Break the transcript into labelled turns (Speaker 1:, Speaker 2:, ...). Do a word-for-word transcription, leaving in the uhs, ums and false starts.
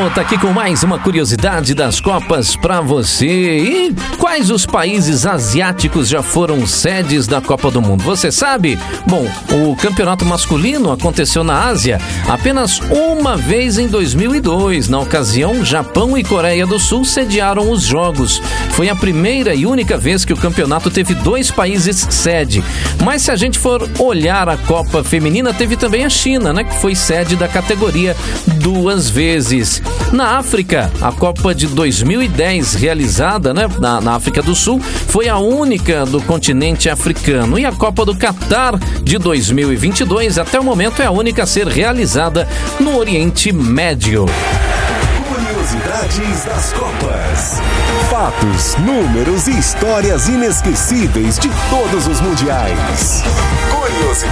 Speaker 1: volta aqui com mais uma curiosidade das Copas pra você. E quais os países asiáticos já foram sedes da Copa do Mundo? Você sabe? Bom, o campeonato masculino aconteceu na Ásia apenas uma vez em dois mil e dois. Na ocasião, Japão e Coreia do Sul sediaram os jogos. Foi a primeira e única vez que o campeonato teve dois países sede. Mas se a gente for olhar a Copa Feminina, teve também a China, né, que foi sede da categoria duas vezes. Na África, a Copa de dois mil e dez, realizada, né, na, na África do Sul, foi a única do continente africano. E a Copa do Catar de dois mil e vinte e dois, até o momento, é a única a ser realizada no Oriente Médio.
Speaker 2: Curiosidades das Copas. Fatos, números e histórias inesquecíveis de todos os mundiais. Curiosidades.